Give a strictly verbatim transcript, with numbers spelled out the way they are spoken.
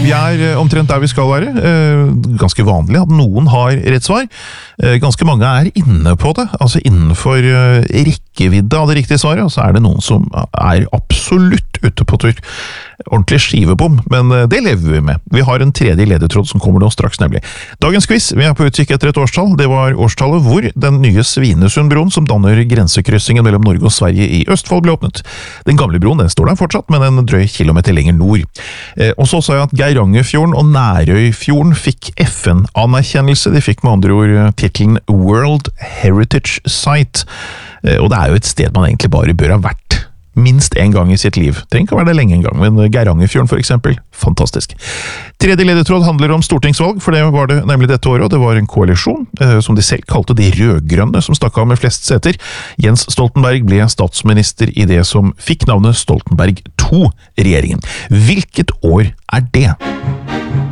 Vi er eh, omtrent der vi skal være. Eh, ganske vanlig at noen har rett svar. Eh, ganske mange er inne på det, altså innenfor eh, rekkevidde av det riktige svaret, og så er det noen som er absolutt ute på tur. Ordentlig skivebom, men eh, det lever vi med. Vi har en tredje ledetråd som kommer nå straks, nemlig. Dagens quiz, vi er på utkikk etter et årstall. Det var årstallet hvor den nye Svinesundbroen som danner grensekryssingen mellom Norge og Sverige i Østfold ble åpnet. Den gamle broen den står der fortsatt, men en drøy kilometer lenger nord. Eh, og så sa jeg at Geirangerfjorden og Nærøyfjorden fikk F N-anerkjennelse. De fikk med andre ord titlen World Heritage Site. Eh, og det er jo et sted man egentlig bare bør ha vært minst en gang i sitt liv. Trenger ikke å være det lenge en gang, men Geirangerfjorden for eksempel, fantastisk. Tredje ledetråd handler om stortingsvalg, for det var det nemlig dette året, og det var en koalisjon, eh, som de selv kalte de rødgrønne, som stakk av med flest seter. Jens Stoltenberg ble statsminister i det som fikk navnet Stoltenberg to-regjeringen. Hvilket år er det?